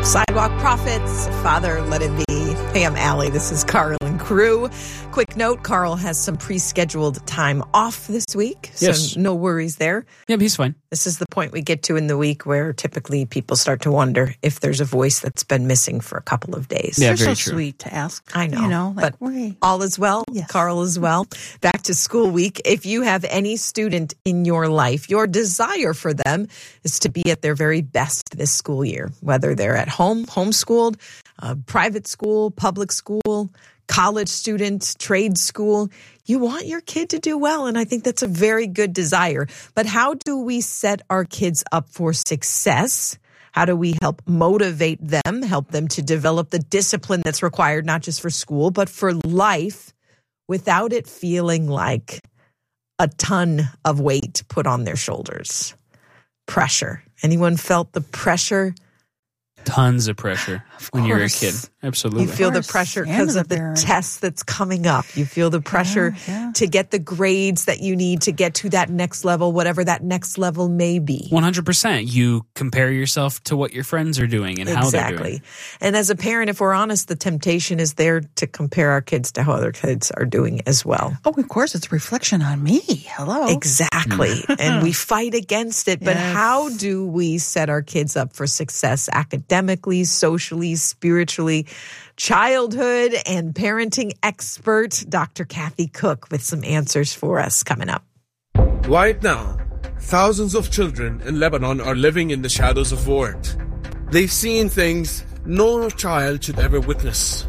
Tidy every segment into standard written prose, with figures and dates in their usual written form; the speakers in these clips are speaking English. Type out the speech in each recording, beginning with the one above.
Sidewalk Prophets, Father, Let It Be. Hey, I'm Allie. This is Carl and crew. Quick note, Carl has some pre-scheduled time off this week, so yes. No worries there. Yeah, he's fine. This is the point we get to in the week where typically people start to wonder if there's a voice that's been missing for a couple of days. Yeah, They're very so true. sweet to ask. I know, You know, like, but all is well. Yes. Carl is well. Back to school week. If you have any student in your life, your desire for them is to be at their very best this school year, whether they're at home, homeschooled, private school, public school, college student, trade school. You want your kid to do well, and I think that's a very good desire. But how do we set our kids up for success? How do we help motivate them, help them to develop the discipline that's required not just for school, but for life without it feeling like a ton of weight put on their shoulders? Pressure. Anyone felt the pressure? Tons of pressure when you're a course. kid. Absolutely. You feel the course. pressure And because the of the parent. test that's coming up. You feel the pressure Yeah. to get the grades that you need to get to that next level, whatever that next level may be. 100%. You compare yourself to what your friends are doing and how they're doing. Exactly. And as a parent, if we're honest, the temptation is there to compare our kids to how other kids are doing as well. Oh, of course, it's a reflection on me. Hello. Exactly. And we fight against it. But Yes. how do we set our kids up for success academically, socially, spiritually? Childhood and parenting expert Dr. Kathy Cook with some answers for us coming up. Right now, thousands of children in Lebanon are living in the shadows of war. They've seen things no child should ever witness.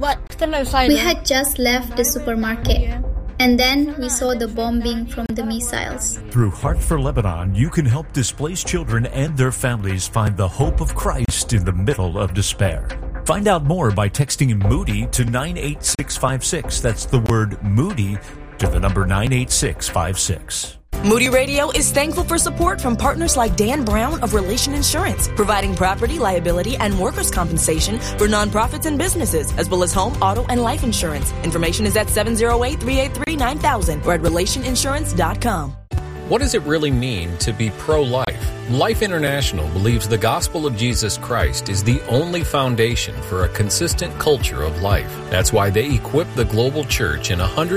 We had just left the supermarket, and then we saw the bombing from the missiles. Through Heart for Lebanon, you can help displaced children and their families find the hope of Christ in the middle of despair. Find out more by texting Moody to 98656. That's the word Moody to the number 98656. Moody Radio is thankful for support from partners like Dan Brown of Relation Insurance, providing property, liability, and workers' compensation for nonprofits and businesses, as well as home, auto, and life insurance. Information is at 708-383-9000 or at relationinsurance.com. What does it really mean to be pro-life? Life International believes the gospel of Jesus Christ is the only foundation for a consistent culture of life. That's why they equip the global church in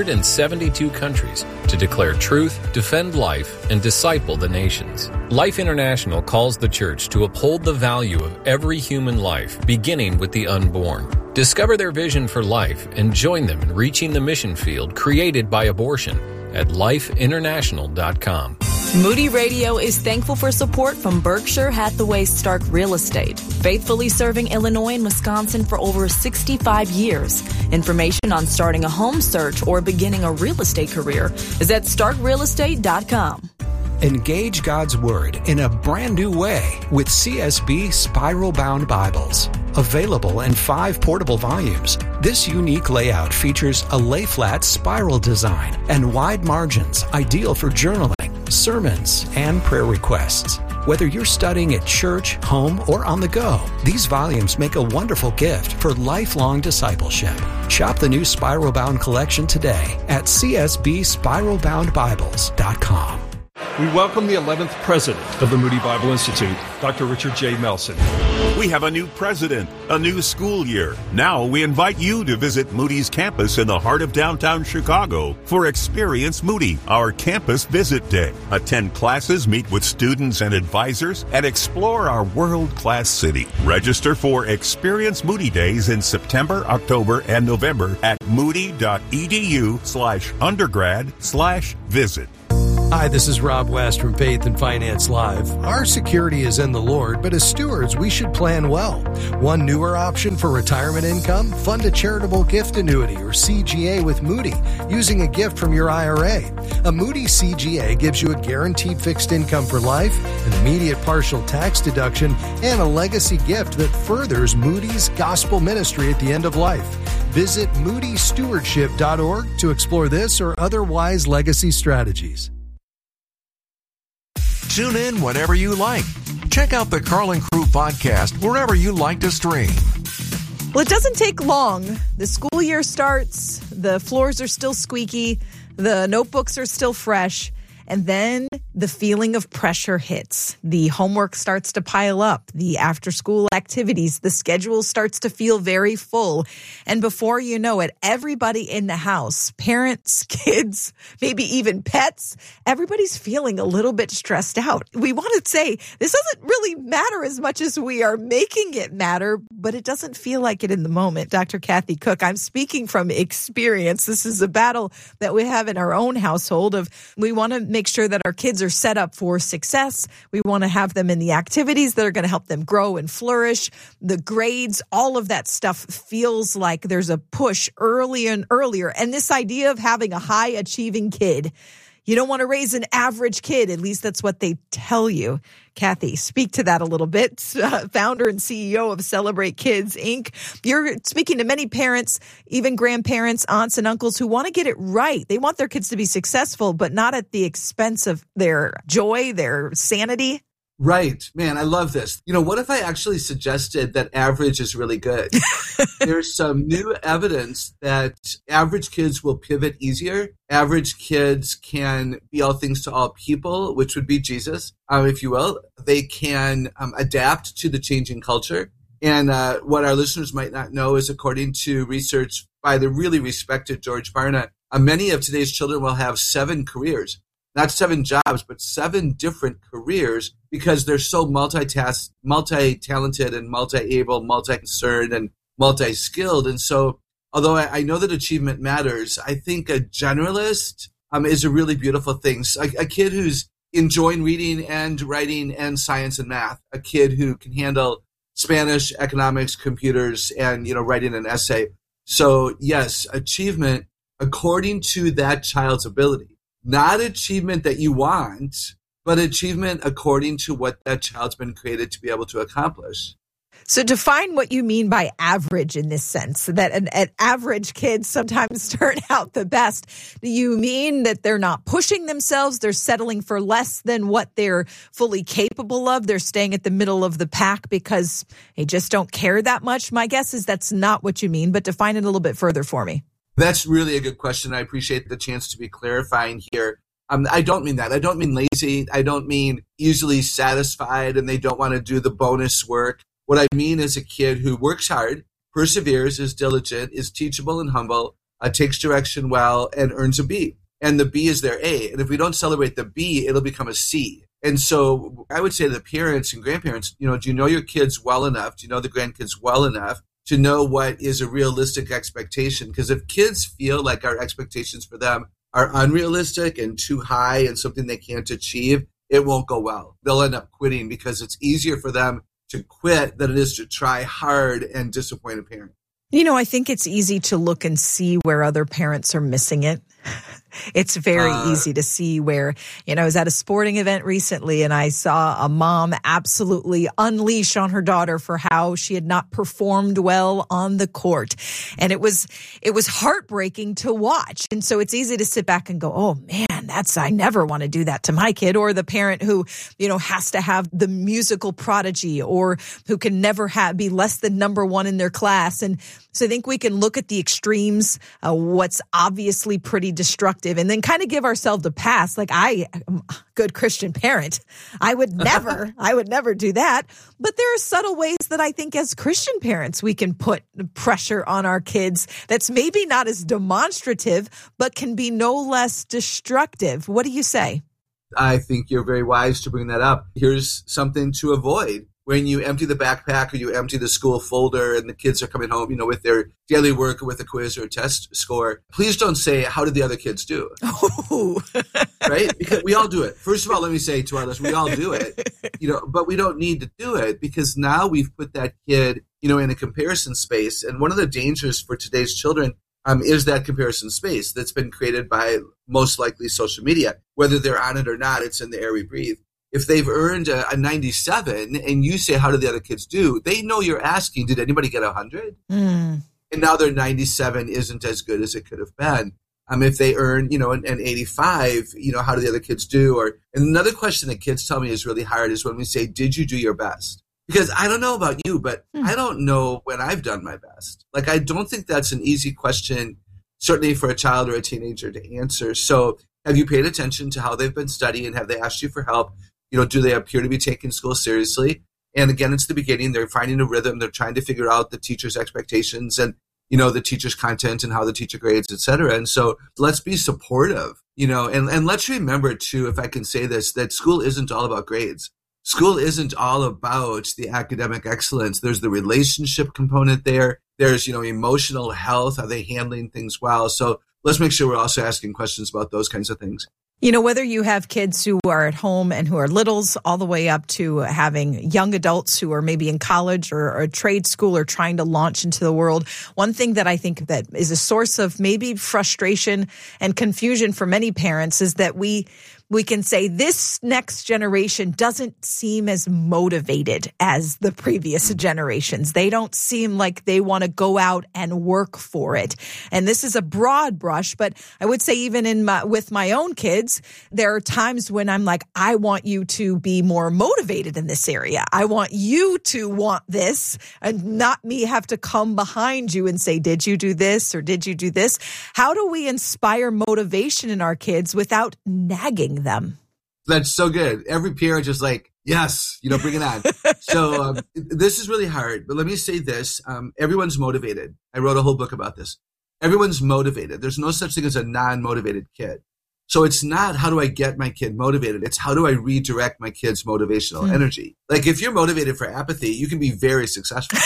172 countries to declare truth, defend life, and disciple the nations. Life International calls the church to uphold the value of every human life, beginning with the unborn. Discover their vision for life and join them in reaching the mission field created by abortion at lifeinternational.com. Moody Radio is thankful for support from Berkshire Hathaway Stark Real Estate, faithfully serving Illinois and Wisconsin for over 65 years. Information on starting a home search or beginning a real estate career is at starkrealestate.com. Engage God's Word in a brand new way with CSB Spiral Bound Bibles. Available in 5 portable volumes, this unique layout features a lay-flat spiral design and wide margins, ideal for journaling, sermons, and prayer requests. Whether you're studying at church, home, or on the go, these volumes make a wonderful gift for lifelong discipleship. Shop the new Spiral Bound collection today at csbspiralboundbibles.com. We welcome the 11th president of the Moody Bible Institute, Dr. Richard J. Melson. We have a new president, a new school year. Now we invite you to visit Moody's campus in the heart of downtown Chicago for Experience Moody, our campus visit day. Attend classes, meet with students and advisors, and explore our world-class city. Register for Experience Moody Days in September, October, and November at moody.edu/undergrad/visit. Hi, this is Rob West from Faith and Finance Live. Our security is in the Lord, but as stewards, we should plan well. One newer option for retirement income, fund a charitable gift annuity or CGA with Moody using a gift from your IRA. A Moody CGA gives you a guaranteed fixed income for life, an immediate partial tax deduction, and a legacy gift that furthers Moody's gospel ministry at the end of life. Visit moodystewardship.org to explore this or other wise legacy strategies. Tune in whenever you like. Check out the Carl and Crew podcast wherever you like to stream. Well, it doesn't take long. The school year starts, the floors are still squeaky, the notebooks are still fresh, and then the feeling of pressure hits. The homework starts to pile up, the after-school activities, the schedule starts to feel very full. And before you know it, everybody in the house, parents, kids, maybe even pets, everybody's feeling a little bit stressed out. We want to say this doesn't really matter as much as we are making it matter, but it doesn't feel like it in the moment. Dr. Kathy Cook, I'm speaking from experience. This is a battle that we have in our own household of we want to make sure that our kids are set up for success. We want to have them in the activities that are going to help them grow and flourish. The grades, all of that stuff feels like there's a push earlier and earlier. And this idea of having a high achieving kid, you don't want to raise an average kid. At least that's what they tell you. Kathy, speak to that a little bit. Founder and CEO of Celebrate Kids, Inc. You're speaking to many parents, even grandparents, aunts and uncles who want to get it right. They want their kids to be successful, but not at the expense of their joy, their sanity. Right. Man, I love this. What if I actually suggested that average is really good? There's some new evidence that average kids will pivot easier. Average kids can be all things to all people, which would be Jesus, if you will. They can adapt to the changing culture. And what our listeners might not know is, according to research by the really respected George Barna, many of today's children will have 7 careers. Not 7 jobs, but 7 different careers because they're so multi-talented and multi-able, multi-concerned and multi-skilled. And so, although I know that achievement matters, I think a generalist is a really beautiful thing. So a kid who's enjoying reading and writing and science and math, a kid who can handle Spanish, economics, computers, and writing an essay. So yes, achievement according to that child's ability. Not achievement that you want, but achievement according to what that child's been created to be able to accomplish. So define what you mean by average in this sense, that an average kids sometimes turn out the best. Do you mean that they're not pushing themselves? They're settling for less than what they're fully capable of? They're staying at the middle of the pack because they just don't care that much? My guess is that's not what you mean, but define it a little bit further for me. That's really a good question. I appreciate the chance to be clarifying here. I don't mean that. I don't mean lazy. I don't mean easily satisfied and they don't want to do the bonus work. What I mean is a kid who works hard, perseveres, is diligent, is teachable and humble, takes direction well, and earns a B. And the B is their A. And if we don't celebrate the B, it'll become a C. And so I would say to the parents and grandparents, do you know your kids well enough? Do you know the grandkids well enough to know what is a realistic expectation? Because if kids feel like our expectations for them are unrealistic and too high and something they can't achieve, it won't go well. They'll end up quitting because it's easier for them to quit than it is to try hard and disappoint a parent. I think it's easy to look and see where other parents are missing it. It's very easy to see where, I was at a sporting event recently and I saw a mom absolutely unleash on her daughter for how she had not performed well on the court. And it was heartbreaking to watch. And so it's easy to sit back and go, oh man, I never want to do that to my kid. Or the parent who, has to have the musical prodigy or who can never be less than number 1 in their class. And so I think we can look at the extremes, what's obviously pretty destructive, and then kind of give ourselves a pass. Like, I am a good Christian parent. I would never do that. But there are subtle ways that I think as Christian parents, we can put pressure on our kids that's maybe not as demonstrative, but can be no less destructive. What do you say? I think you're very wise to bring that up. Here's something to avoid. When you empty the backpack or you empty the school folder and the kids are coming home, with their daily work or with a quiz or a test score, please don't say, how did the other kids do? Right? Because we all do it. First of all, let me say to our listeners, we all do it, but we don't need to do it because now we've put that kid, in a comparison space. And one of the dangers for today's children is that comparison space that's been created by most likely social media. Whether they're on it or not, it's in the air we breathe. If they've earned a 97 and you say, how did the other kids do? They know you're asking, did anybody get 100? And now their 97 isn't as good as it could have been. If they earn, an 85, how do the other kids do? And another question that kids tell me is really hard is when we say, did you do your best? Because I don't know about you, but I don't know when I've done my best. Like, I don't think that's an easy question, certainly for a child or a teenager to answer. So have you paid attention to how they've been studying? Have they asked you for help? Do they appear to be taking school seriously? And again, it's the beginning. They're finding a rhythm. They're trying to figure out the teacher's expectations and, the teacher's content and how the teacher grades, et cetera. And so let's be supportive, and let's remember too, if I can say this, that school isn't all about grades. School isn't all about the academic excellence. There's the relationship component there. There's, emotional health. Are they handling things well? So let's make sure we're also asking questions about those kinds of things. Whether you have kids who are at home and who are littles, all the way up to having young adults who are maybe in college or trade school or trying to launch into the world, one thing that I think that is a source of maybe frustration and confusion for many parents is that we can say this next generation doesn't seem as motivated as the previous generations. They don't seem like they want to go out and work for it. And this is a broad brush, but I would say even with my own kids, there are times when I'm like, I want you to be more motivated in this area. I want you to want this and not me have to come behind you and say, did you do this or did you do this? How do we inspire motivation in our kids without nagging them? That's so good. Every parent is like, yes, bring it on. So this is really hard, but let me say this. Everyone's motivated. I wrote a whole book about this. Everyone's motivated. There's no such thing as a non-motivated kid. So it's not how do I get my kid motivated? It's how do I redirect my kid's motivational energy? Like if you're motivated for apathy, you can be very successful.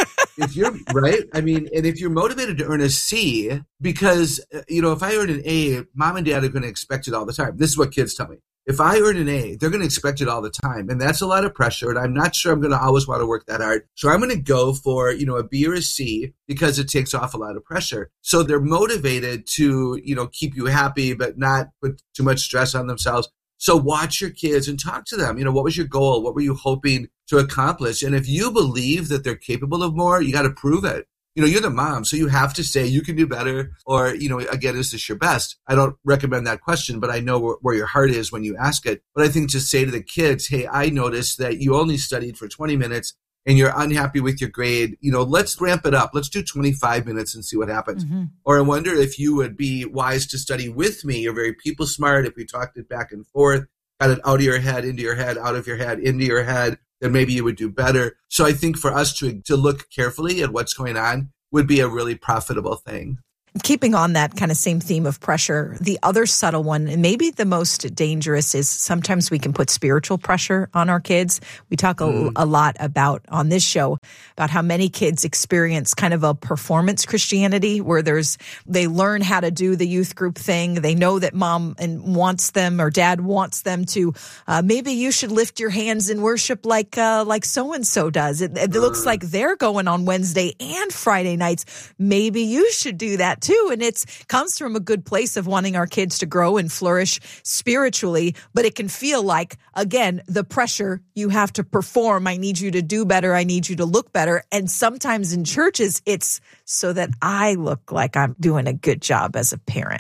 If you're right, and if you're motivated to earn a C, because, if I earn an A, mom and dad are going to expect it all the time. This is what kids tell me. If I earn an A, they're going to expect it all the time. And that's a lot of pressure. And I'm not sure I'm going to always want to work that hard. So I'm going to go for, a B or a C because it takes off a lot of pressure. So they're motivated to, keep you happy, but not put too much stress on themselves. So watch your kids and talk to them. What was your goal? What were you hoping to accomplish? And if you believe that they're capable of more, you got to prove it. You're the mom, so you have to say you can do better or, again, is this your best? I don't recommend that question, but I know where your heart is when you ask it. But I think to say to the kids, hey, I noticed that you only studied for 20 minutes and you're unhappy with your grade. Let's ramp it up. Let's do 25 minutes and see what happens. Mm-hmm. Or I wonder if you would be wise to study with me. You're very people smart. If we talked it back and forth, got it out of your head, into your head, out of your head, into your head, then maybe you would do better. So I think for us to look carefully at what's going on would be a really profitable thing. Keeping on that kind of same theme of pressure, the other subtle one, and maybe the most dangerous, is sometimes we can put spiritual pressure on our kids. We talk a lot about on this show about how many kids experience kind of a performance Christianity where they learn how to do the youth group thing. They know that mom wants them or dad wants them to. Maybe you should lift your hands in worship like so-and-so does. It looks like they're going on Wednesday and Friday nights. Maybe you should do that too. And it comes from a good place of wanting our kids to grow and flourish spiritually, but it can feel like, again, the pressure, you have to perform. I need you to do better. I need you to look better. And sometimes in churches, it's so that I look like I'm doing a good job as a parent.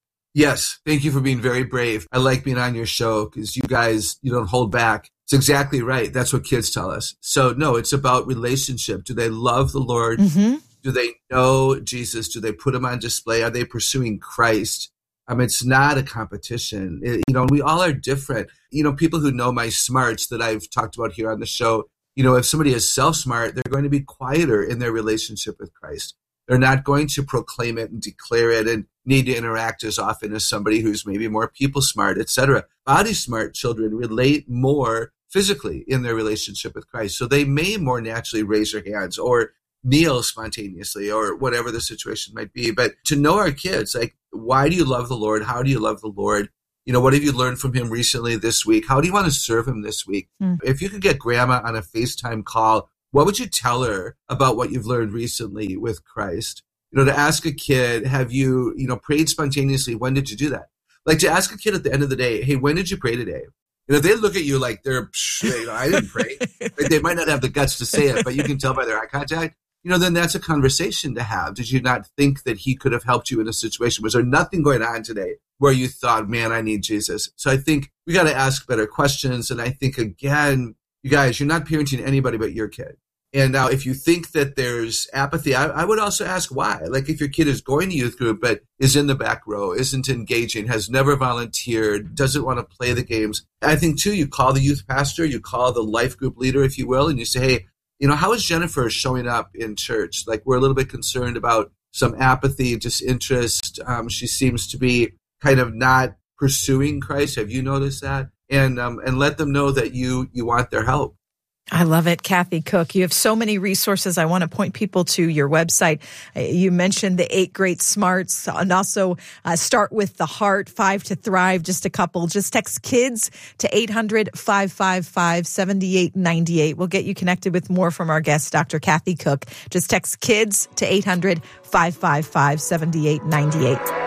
Yes. Thank you for being very brave. I like being on your show because you guys, you don't hold back. It's exactly right. That's what kids tell us. So no, it's about relationship. Do they love the Lord? Mm-hmm. Do they know Jesus? Do they put him on display? Are they pursuing Christ? It's not a competition. We all are different. People who know my smarts that I've talked about here on the show, if somebody is self-smart, they're going to be quieter in their relationship with Christ. They're not going to proclaim it and declare it and need to interact as often as somebody who's maybe more people smart, etc. Body smart children relate more physically in their relationship with Christ. So they may more naturally raise their hands or kneel spontaneously or whatever the situation might be. But to know our kids, like, why do you love the Lord? How do you love the Lord? What have you learned from him recently this week? How do you want to serve him this week? If you could get grandma on a FaceTime call, what would you tell her about what you've learned recently with Christ? To ask a kid, have you, prayed spontaneously? When did you do that? Like to ask a kid at the end of the day, hey, when did you pray today? If they look at you like they're, I didn't pray. They might not have the guts to say it, but you can tell by their eye contact. Then that's a conversation to have. Did you not think that he could have helped you in a situation? Was there nothing going on today where you thought, man, I need Jesus? So I think we got to ask better questions. And I think, again, you guys, you're not parenting anybody but your kid. And now if you think that there's apathy, I would also ask why. Like if your kid is going to youth group but is in the back row, isn't engaging, has never volunteered, doesn't want to play the games, I think too, you call the youth pastor, you call the life group leader, if you will, and you say, hey, how is Jennifer showing up in church? Like we're a little bit concerned about some apathy, disinterest. She seems to be kind of not pursuing Christ. Have you noticed that? And let them know that you want their help. I love it, Kathy Cook. You have so many resources. I want to point people to your website. You mentioned the 8 Great Smarts, and also Start with the Heart, 5 to Thrive, just a couple. Just text KIDS to 800-555-7898. We'll get you connected with more from our guest, Dr. Kathy Cook. Just text KIDS to 800-555-7898.